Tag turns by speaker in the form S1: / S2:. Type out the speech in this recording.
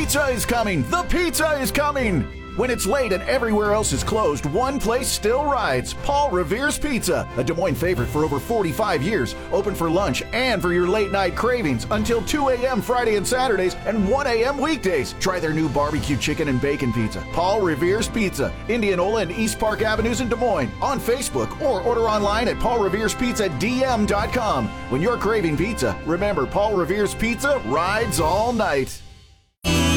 S1: pizza is coming! The pizza is coming! When it's late and everywhere else is closed, one place still rides. Paul Revere's Pizza, a Des Moines favorite for over 45 years. Open for lunch and for your late night cravings until 2 a.m. Friday and Saturdays and 1 a.m. weekdays. Try their new barbecue chicken and bacon pizza. Paul Revere's Pizza, Indianola and East Park Avenues in Des Moines. On Facebook or order online at paulreverespizzadm.com. When you're craving pizza, remember Paul Revere's Pizza rides all night.